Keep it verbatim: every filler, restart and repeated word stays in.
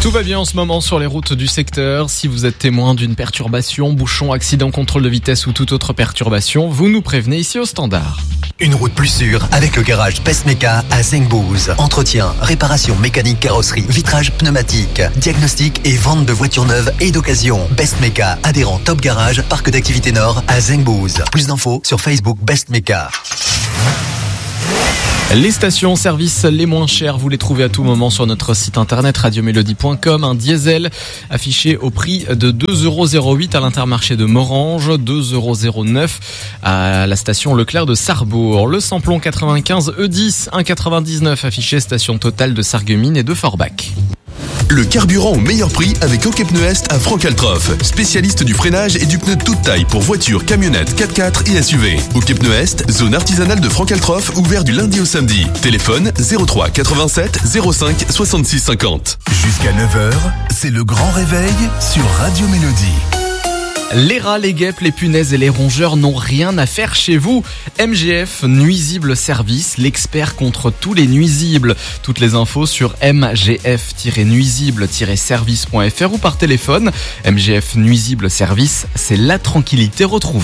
Tout va bien en ce moment sur les routes du secteur. Si vous êtes témoin d'une perturbation, bouchon, accident, contrôle de vitesse ou toute autre perturbation, vous nous prévenez ici au standard. Une route plus sûre avec le garage Bestmeka à Zengbouz. Entretien, réparation mécanique, carrosserie, vitrage pneumatique, diagnostic et vente de voitures neuves et d'occasion. Bestmeka, adhérent Top Garage, parc d'activité Nord à Zengbouz. Plus d'infos sur Facebook Bestmeka. Les stations-service les moins chères, vous les trouvez à tout moment sur notre site internet radio mélodie point com. Un diesel affiché au prix de deux euros zéro huit à l'Intermarché de Morhange, deux euros zéro neuf à la station Leclerc de Sarrebourg. Le samplon quatre-vingt-quinze E dix, un virgule quatre-vingt-dix-neuf affiché station Total de Sarreguemines et de Forbach. Le carburant au meilleur prix avec OK Pneus Est à Franck-Altroff. Spécialiste du freinage et du pneu de toute taille pour voitures, camionnettes, quatre-quatre et S U V. OK Pneus Est, zone artisanale de Franck-Altroff, ouvert du lundi au samedi. Téléphone zéro trois quatre-vingt-sept zéro cinq soixante-six cinquante. Jusqu'à neuf heures, c'est le grand réveil sur Radio Mélodie. Les rats, les guêpes, les punaises et les rongeurs n'ont rien à faire chez vous. M G F Nuisible Service, l'expert contre tous les nuisibles. Toutes les infos sur m g f tiret nuisible tiret service point f r ou par téléphone. M G F Nuisible Service, c'est la tranquillité retrouvée.